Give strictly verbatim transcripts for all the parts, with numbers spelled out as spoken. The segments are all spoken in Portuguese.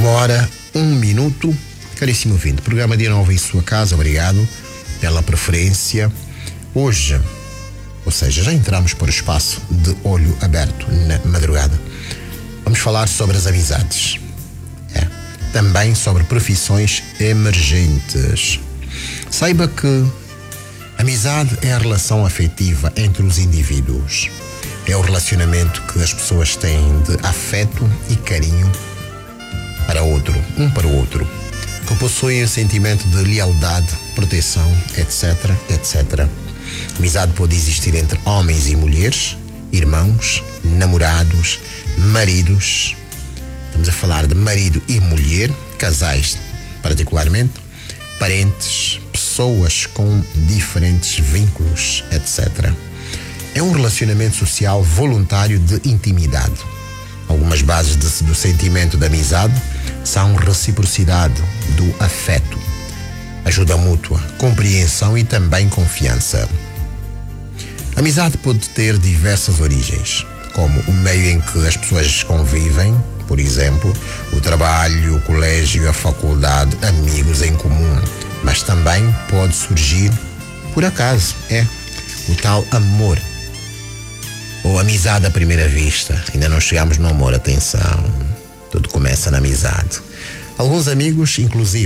Uma hora, um minuto. Caríssimo ouvinte, programa Dia Novo em sua casa, obrigado pela preferência. Hoje, ou seja, já entramos para o espaço de olho aberto na madrugada. Vamos falar sobre as amizades. É. Também sobre profissões emergentes. Saiba que amizade é a relação afetiva entre os indivíduos. É o relacionamento que as pessoas têm de afeto e carinho para outro, um para o outro, que possuem o sentimento de lealdade, proteção, etc, etcétera. Amizade pode existir entre homens e mulheres, irmãos, namorados, maridos. Estamos a falar de marido e mulher, casais particularmente, parentes, pessoas com diferentes vínculos, etcétera. É um relacionamento social voluntário de intimidade. Algumas bases de, do sentimento de amizade são reciprocidade do afeto, ajuda mútua, compreensão e também confiança. A amizade pode ter diversas origens, como o meio em que as pessoas convivem, por exemplo, o trabalho, o colégio, a faculdade, amigos em comum, mas também pode surgir por acaso, é o tal amor. Ou amizade à primeira vista. Ainda não chegamos no amor, atenção. Tudo começa na amizade. Alguns amigos, inclusive,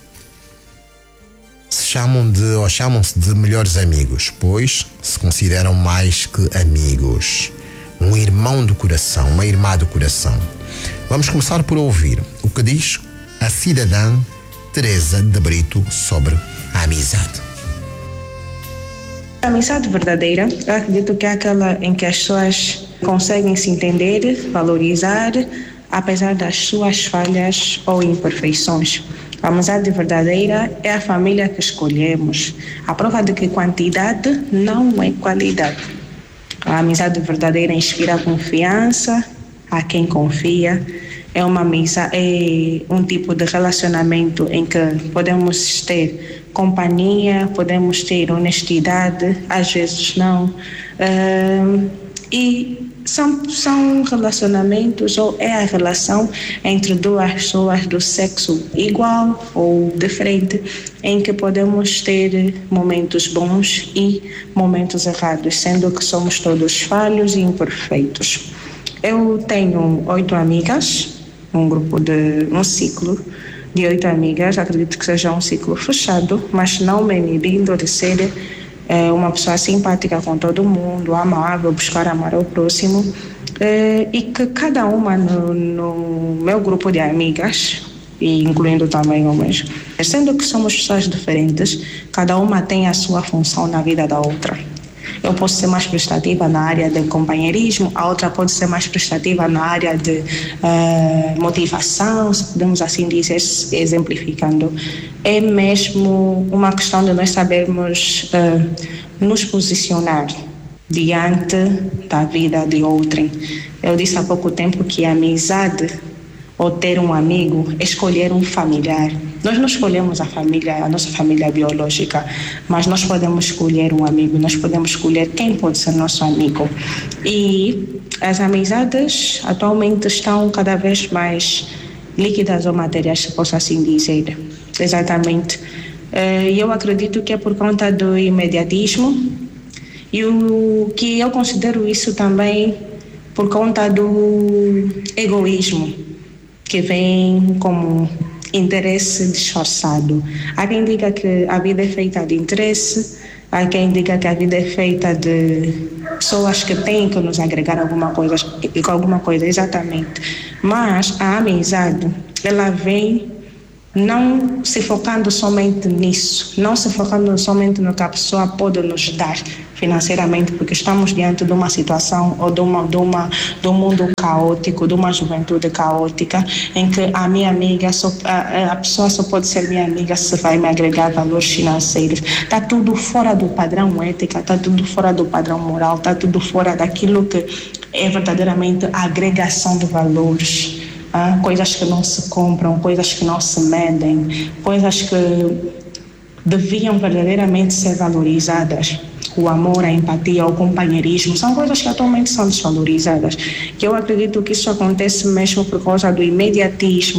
se chamam de, ou chamam-se de melhores amigos, pois se consideram mais que amigos. Um irmão do coração, uma irmã do coração. Vamos começar por ouvir o que diz a cidadã Teresa de Brito sobre a amizade. A amizade verdadeira, eu acredito que é aquela em que as pessoas conseguem se entender, valorizar, apesar das suas falhas ou imperfeições. A amizade verdadeira é a família que escolhemos. A prova de que quantidade não é qualidade. A amizade verdadeira inspira confiança a quem confia. É uma amizade, é um tipo de relacionamento em que podemos ter companhia, podemos ter honestidade, às vezes não. Uh, e são, são relacionamentos, ou é a relação entre duas pessoas do sexo igual ou diferente, em que podemos ter momentos bons e momentos errados, sendo que somos todos falhos e imperfeitos. Eu tenho oito amigas, um grupo de um ciclo de oito amigas, acredito que seja um ciclo fechado, mas não me inibindo de ser é, uma pessoa simpática com todo mundo, amável, buscar amar ao próximo, é, e que cada uma no, no meu grupo de amigas, e incluindo também homens, sendo que somos pessoas diferentes, cada uma tem a sua função na vida da outra. Eu posso ser mais prestativa na área de companheirismo, a outra pode ser mais prestativa na área de uh, motivação, se podemos assim dizer, exemplificando. É mesmo uma questão de nós sabermos uh, nos posicionar diante da vida de outrem. Eu disse há pouco tempo que a amizade, ou ter um amigo, é escolher um familiar. Nós não escolhemos a família, a nossa família biológica, mas nós podemos escolher um amigo, nós podemos escolher quem pode ser nosso amigo. E as amizades atualmente estão cada vez mais líquidas ou materiais, se posso assim dizer. Exatamente. E eu acredito que é por conta do imediatismo, e o que eu considero isso também por conta do egoísmo, que vem como interesse disfarçado. Há quem diga que a vida é feita de interesse, há quem diga que a vida é feita de pessoas que têm que nos agregar alguma coisa, alguma coisa, exatamente. Mas a amizade, ela vem não se focando somente nisso, não se focando somente no que a pessoa pode nos dar financeiramente, porque estamos diante de uma situação ou de, uma, de, uma, de um mundo caótico, de uma juventude caótica, em que a minha amiga, só, a, a pessoa só pode ser minha amiga se vai me agregar valores financeiros. Está tudo fora do padrão ético, está tudo fora do padrão moral, está tudo fora daquilo que é verdadeiramente a agregação de valores. Ah, coisas que não se compram, coisas que não se medem, coisas que deviam verdadeiramente ser valorizadas. O amor, a empatia, o companheirismo, são coisas que atualmente são desvalorizadas. Que eu acredito que isso acontece mesmo por causa do imediatismo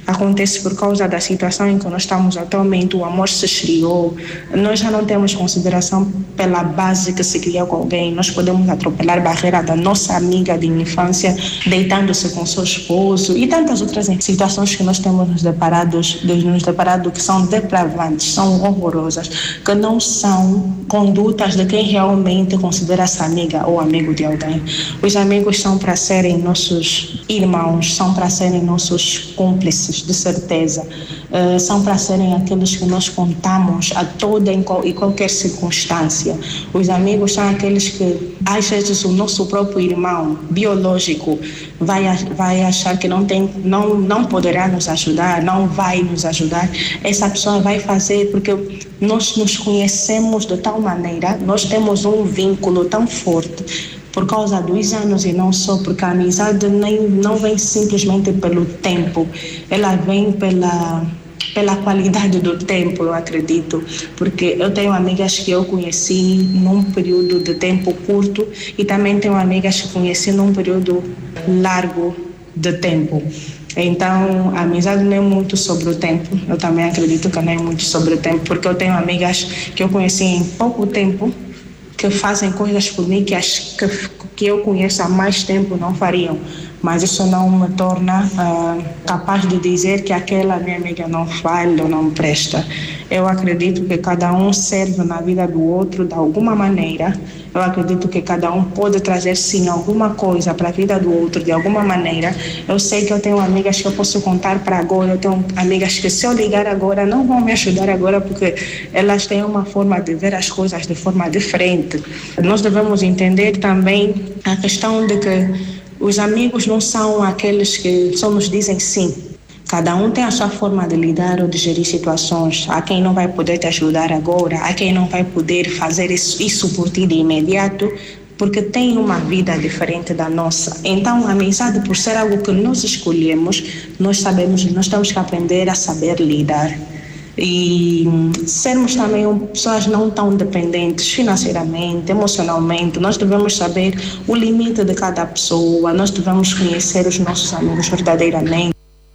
acontece por causa da situação em que nós estamos atualmente, o amor se esfriou, nós já não temos consideração pela base que se criou com alguém, nós podemos atropelar a barreira da nossa amiga de infância, deitando-se com seu esposo e tantas outras situações que nós temos nos deparados, nos deparado que são depravantes, são horrorosas, que não são condutas de quem realmente considera-se amiga ou amigo de alguém. Os amigos são para serem nossos irmãos, são para serem nossos cúmplices, de certeza, uh, são para serem aqueles que nós contamos a toda e qualquer circunstância. Os amigos são aqueles que, às vezes, o nosso próprio irmão biológico vai, vai achar que não, tem, não, não poderá nos ajudar, não vai nos ajudar. Essa pessoa vai fazer porque nós nos conhecemos de tal maneira, nós temos um vínculo tão forte por causa dos anos e não só, porque a amizade nem, não vem simplesmente pelo tempo, ela vem pela, pela qualidade do tempo, eu acredito, porque eu tenho amigas que eu conheci num período de tempo curto e também tenho amigas que conheci num período largo de tempo. Então, a amizade não é muito sobre o tempo, eu também acredito que não é muito sobre o tempo, porque eu tenho amigas que eu conheci em pouco tempo, que fazem coisas por mim que, as, que, que eu conheço há mais tempo não fariam, mas isso não me torna uh, capaz de dizer que aquela minha amiga não vale ou não presta. Eu acredito que cada um serve na vida do outro de alguma maneira. Eu acredito que cada um pode trazer sim alguma coisa para a vida do outro de alguma maneira. Eu sei que eu tenho amigas que eu posso contar para agora, eu tenho amigas que se eu ligar agora não vão me ajudar agora porque elas têm uma forma de ver as coisas de forma diferente. Nós devemos entender também a questão de que os amigos não são aqueles que só nos dizem sim. Cada um tem a sua forma de lidar ou de gerir situações. Há quem não vai poder te ajudar agora, há quem não vai poder fazer isso, isso por ti de imediato, porque tem uma vida diferente da nossa. Então, a amizade, por ser algo que nós escolhemos, nós sabemos, nós temos que aprender a saber lidar. E sermos também pessoas não tão dependentes financeiramente, emocionalmente. Nós devemos saber o limite de cada pessoa, nós devemos conhecer os nossos amigos verdadeiramente.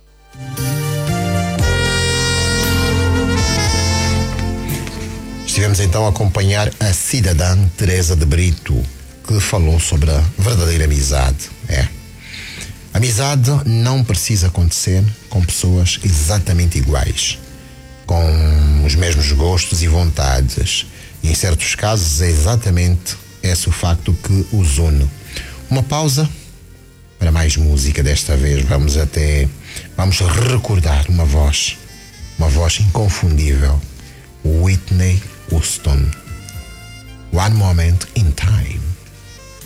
Estivemos então a acompanhar a cidadã Teresa de Brito, que falou sobre a verdadeira amizade. É. Amizade não precisa acontecer com pessoas exatamente iguais, com os mesmos gostos e vontades. E em certos casos é exatamente esse o facto que os une. Uma pausa para mais música desta vez. Vamos até, vamos recordar uma voz, uma voz inconfundível. Whitney Houston. One Moment in Time.